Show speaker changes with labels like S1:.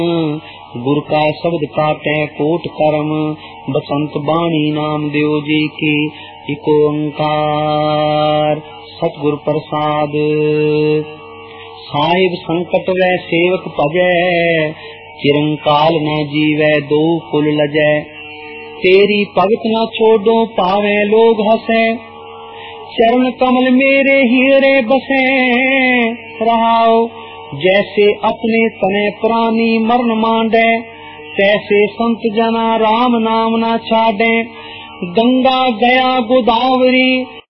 S1: गुर का शब्द काटे कोट कर्म, बसंत बाणी नाम देव जी की इको ओंकार। सतगुर प्रसाद। साहिब संकट व सेवक भजै, चिरंकाल न जीवै दो कुल लजै। तेरी भगत न छोड़ो पावे लोग हंसै, चरण कमल मेरे हीरे बसे। रहाओ जैसे अपने तने प्राणी मरण मांडे, तैसे संत जना राम नाम ना छाड़े। गंगा गया गोदावरी